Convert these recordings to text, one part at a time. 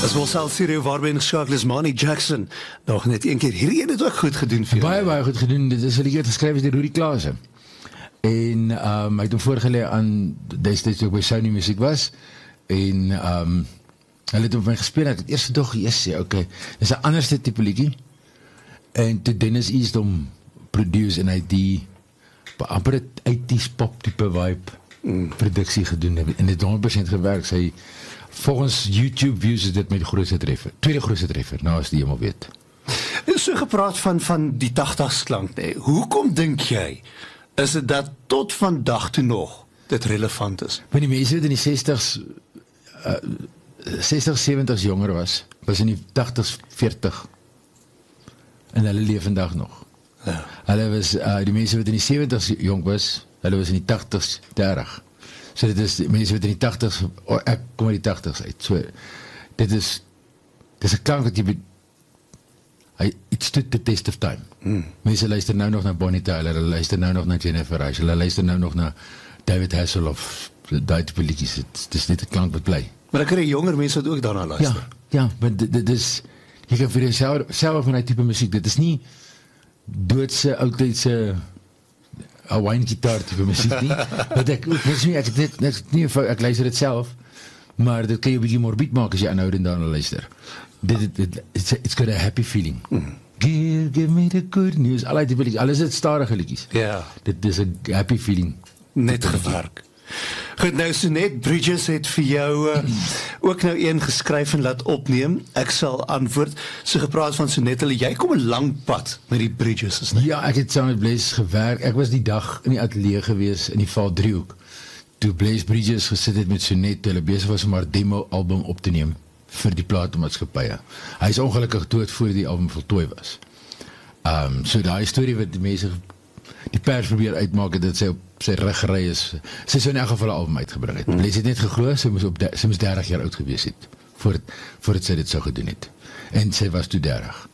As ons al serie waarby ingeskakel is, Manny Jackson, nog net een keer, hierdie het ook goed gedoen vir jou. Baie goed gedoen, dit is 'n liedjie wat geskryf is deur Rudy Klaasen. En hy het hom voorgelê aan, destyds toe ek by Sony Musiek was, en hulle het op my gespeel, ek het eers gedog, okay, dis 'n anderste tipe liedjie, en toe Dennis East hom produce, en hy het die amper 80s pop tipe vibe produksie gedoen, en dit 100% gewerk. Sy volgens YouTube views is dit met die grootste treffer, tweede grootste treffer, nou as die hemel weet. So gepraat van die 80s klank, nee. Hoekom dink jy, is dit dat tot vandag toe nog dit relevant is? Want die mense wat in die 60s 70s jonger was in die 80s 40 en hulle leef vandag nog. Ja. Hulle was, die mense wat in die 70s jong was, hulle was in die 80s 30. So dit is die mense wat in die 80s, ek kom uit die 80s uit, so dit is 'n klank wat it stood the test of time. Mense luister nou nog na Bonnie Tyler, hulle luister nou nog na Jennifer Rush, hulle luister nou nog na David Hasselhoff, daai tipe liedjies, dit is net 'n klank wat bly. Maar ek kry jonger mense wat ook daarna luister. Ja, maar dit is, jy kan vir jouself van die tipe musiek, dit is nie doodse, oudtydse Hawaiian gitaar tipe musiek nie, want ek luister dit self, maar dit kan jy 'n bietjie morbied maak as jy aanhoudend daarna luister. It's got a happy feeling. Give me the good news, alles het stadige liedjies. Ja. Dit is 'n happy feeling. Net gewerk. Goed, nou Sonet Bridges het vir jou ook nou een geskryf en laat opneem. Ek sal antwoord. So gepraat van Sonet, jy kom 'n lang pad met die Bridges, is nie? Ja, ek het saam met Blaze gewerk. Ek was die dag in die ateljee gewees in die Val Driehoek, toe Blaze Bridges gesit het met Sonet, hulle besig was om haar demo album op te neem vir die platenmaatskappye. Hy is ongelukkig dood voor die album voltooi was. So daai storie wat die mense, die pers probeer uitmaak, dat sy op sy rug gery is, sy sou in elk geval 'n album uitgebring het. Blaze het net geglo, sy moes 30 jaar oud gewees het, voordat sy dit sou gedoen het. En sy was toe 30.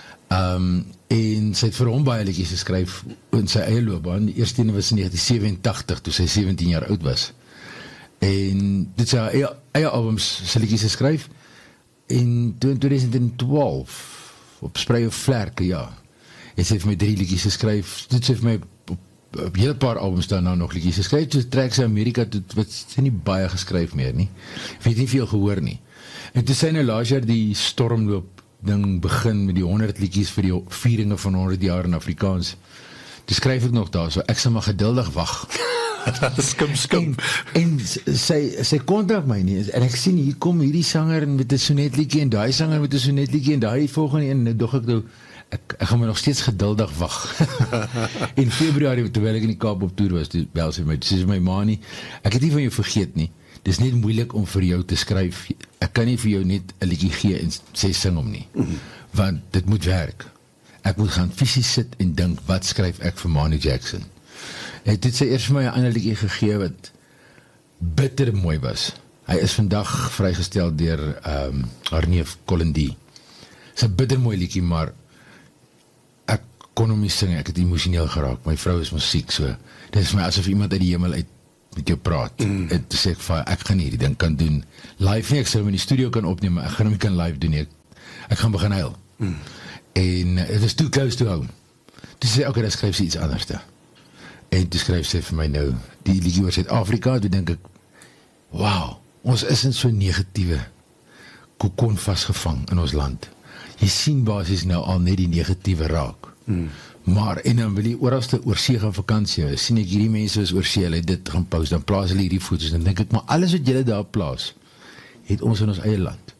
En sy het vir hom baie liedjies geskryf in sy eie loopbaan. Die eerste ene was in 1987, toe sy 17 jaar oud was. En dit sy eie albums, sy liedjies geskryf, en toe in 2012, op Sprei of Vlerke, ja, het sy vir my 3 liedjies geskryf, dit sy vir my op hele paar albums daarna nog liedjies geskryf, toe trek sy Amerika, wat sy nie baie geskryf meer nie, het nie veel gehoor nie. En toe sy nou laas jaar die stormloop ding begin met die 100 liedjies vir die vieringe van 100 jaar in Afrikaans, toe skryf ek nog daar, so ek sal maar geduldig wag. Skim. En sy kontak my nie, en ek sien, hier kom hierdie sanger met 'n sonetliedjie, en daai sanger met 'n sonetliedjie, en daai volgende, en nou dog ek nou, ek gaan my nog steeds geduldig wag. In Februarie, terwyl ek in die Kaap op toer was, toe bel sy my, sy sê my ma nie, ek het nie van jou vergeet nie, dis net moeilik om vir jou te skryf, ek kan nie vir jou net 'n liedjie gee en sê sing hom nie, want dit moet werk. Ek moet gaan fisies sit en dink, wat skryf ek vir Manny Jackson? Hy het sy eers vir my 'n ander liedjie gegee wat bitter mooi was. Hy is vandag vrygestel deur haar neef Colin D. Dis 'n bitter mooi liedjie, maar ek kon hom nie sing, ek het emosioneel geraak. My vrou is musiek, so dit is my asof iemand uit die hemel uit met jou praat. En toe sê ek gaan hierdie ding kan doen live nie, ek sal hom in die studio kan opneem, maar ek gaan hom nie kan live doen nie, ek gaan begin huil. En het was too close to home. Toe sê okay, dan skryf sy iets anders daar. En toe skryf sy vir my nou, die liedjie oor Suid-Afrika, toe dink ek, wow, ons is in so negatiewe kokon vasgevang in ons land. Jy sien basies nou al net die negatiewe raak. Maar, en dan wil jy oralste oorsee gaan vakansie, sien ek hierdie mense is oorsee, hulle het dit gaan post, dan plaas hulle hierdie foto's, dan denk ek, maar alles wat julle daar plaas, het ons in ons eie land.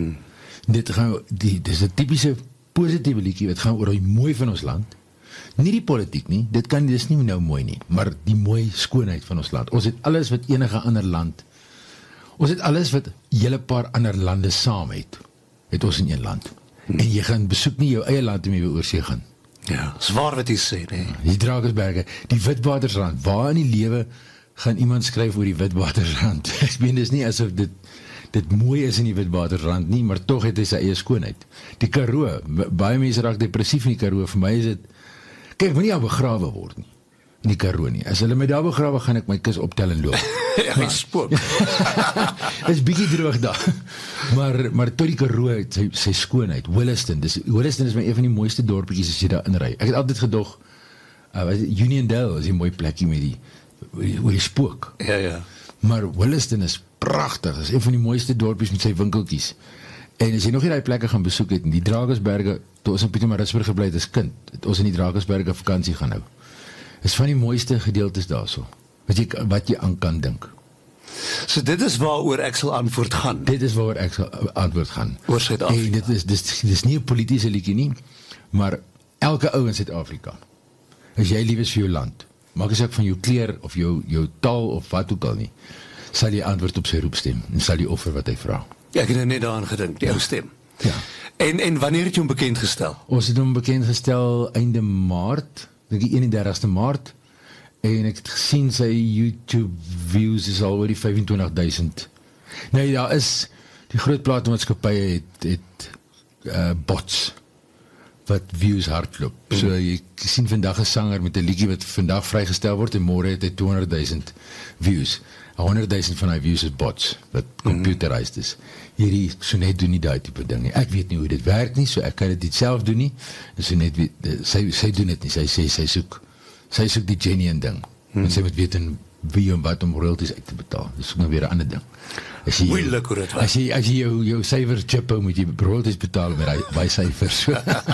Dit is 'n typiese positiewe liedjie, wat gaan oor die mooi van ons land, nie die politiek nie, dis nie nou mooi nie, maar die mooi skoonheid van ons land. Ons het alles wat enige ander land, ons het alles wat hele paar ander lande saam het ons in een land. En jy gaan besoek nie jou eie land om jy weer oorsee gaan. Ja, zwaar wat jy sê, nee. Die Drakensberge, die Witwatersrand, waar in die lewe gaan iemand skryf oor die Witwatersrand? Ek meen, dis nie asof dit mooi is in die Witwatersrand nie, maar toch het hy sy eie skoonheid. Die Karoo, baie mense raak depressief in die Karoo, vir my is dit, kyk, moet nie al begrawe word nie. in die Karoo nie. As hulle my daar begrawe, gaan ek my kus optel en loop. Ja, hy spook. Dit is bietjie droog daar. Maar tot die Karoo, sy skoonheid, Williston is my een van die mooiste dorpetjies as jy daar inry. Ek het altyd gedog, Uniondale is 'n mooi plekkie met die spook. Ja. Maar Williston is pragtig, is een van die mooiste dorpies met sy winkeltjies. En as jy nog nie die plekke gaan besoek het, die Drakensberge, toe ons in Pietermaritzburg gebly het as kind, het ons in die Drakensberge vakansie gaan hou. Is van die mooiste gedeeltes daarso, wat jy aan kan dink. So dit is waaroor ek sal antwoord gaan. Dit is waaroor ek sal antwoord gaan. Oor Suid-Afrika. En dit is nie 'n politiese liedjie nie, maar elke ou in Suid-Afrika, as jy lief is vir jou land, maak nie saak van jou kleur of jou taal of wat ook al nie, sal jy antwoord op sy roepstem en sal jy offer wat hy vra. Ja, ek het net daaraan gedink, jou stem. Ja. En wanneer het jy hom bekend gestel? Ons het hom bekend gestel einde Maart, dink die 31ste Maart, en ek het gesien sy YouTube views is al oor die 25.000. Nee, daar is, die groot platenmaatskappye het bots, wat views hardloop. So jy sien vandag 'n sanger met 'n liedjie wat vandag vrygestel word en môre het hy 200.000 views. 100.000 van die views is bots, wat computerized is. Hierdie Sonet doen nie daai tipe ding nie. Ek weet nie hoe dit werk nie, so ek kan dit self doen nie. Sonet, sy doen dit nie, sy sê, sy soek die genuine ding. En sy moet weet wie en wat om royalties uit te betaal. Dis ook nog weer 'n ander ding. Moeilik hoe dit werk. As jy jou syfer chip hou, moet jy royalties betaal met by syfers.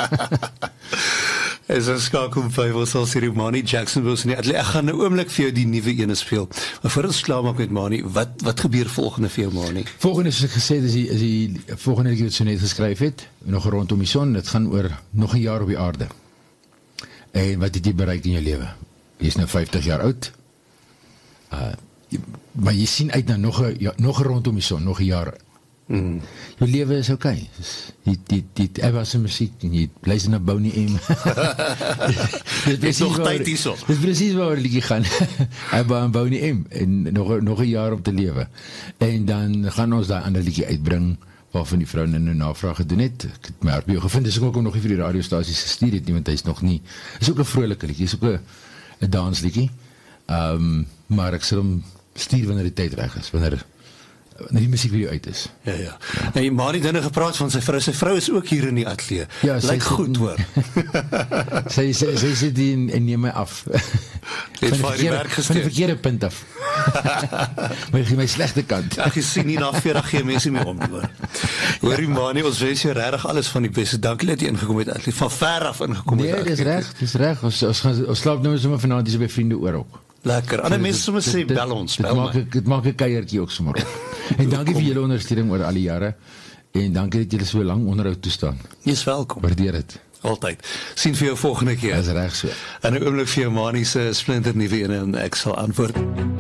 Is ons skakel om 5 ons sal sê Mani Jackson wil sê, ek gaan nou oomblik vir jou die nuwe ene speel. Maar voor ons klaar maak met Mani, wat gebeur volgende vir jou, Mani? Volgende, soos ek gesê het, is die volgende liedjie wat Sonet geskryf het, nog rondom die son, dit gaan oor nog 'n jaar op die aarde. En wat het jy bereik in jou lewe? Jy is nou 50 jaar oud, maar jy sien uit na nog 'n rondom die son, nog 'n jaar. Jou lewe is okay. Jy Eva se musiek en jy luister na Bonnie M. Dit is nog tyd hierso. Dit is presies waar die liedjie gaan. Eva en Bonnie M en nog 'n jaar om te lewe. En dan gaan ons daai ander liedjie uitbring waarvan die vrou nou navraag gedoen het. Ek het my hart gevind, dis ook nog nie vir die radiostasies gestuur het nie, want hy's nog nie. Is ook 'n vrolike liedjie, is ook 'n dansliedjie. Maar ek sal hom stuur wanneer die tyd reg is, wanneer die musiekvideo uit is. Ja. En Mani het nou gepraat van sy vrou is ook hier in die ateljee. Ja, lyk goed hoor. sy sit hier en neem my af. Van die verkeerde punt af. my slegte kant. Ek sien nie na 40 gee mense mee om hoor. Hoorie Mani, ons wens jou regtig alles van die beste. Dankie dat jy ingekom het, ateljee. Van ver af ingekom het. Nee, dis reg. Ons slaap nou sommer vanaand hier by vriende oor ook. Lekker. Ander mense sommer sê bel ons. Dit maak 'n kuiertjie ook sommer op. En dankie vir julle ondersteuning oor al die jare. En dankie dat julle so lank onderhou toestaan. Jy's welkom. Waardeer dit. Altyd. Sien vir jou volgende keer. Dis reg so. En 'n oomblik vir jou Mani se splinter nuwe een en ek sal antwoord.